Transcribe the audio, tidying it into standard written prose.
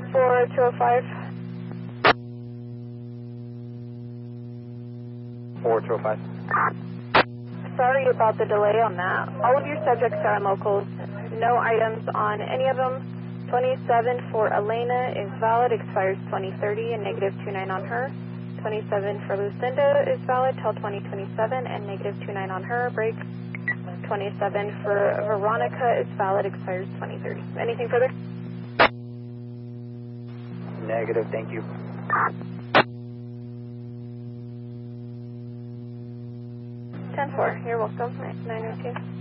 4205. 4205. Sorry about the delay on that. All of your subjects are on locals. No items on any of them. 27 for Elena is valid, expires 2030 and negative 29 on her. 27 for Lucinda is valid till 2027 and negative 29 on her. Break. 27 for Veronica is valid, expires 2030. Anything further? Negative, thank you. 10-4, you're welcome. 902.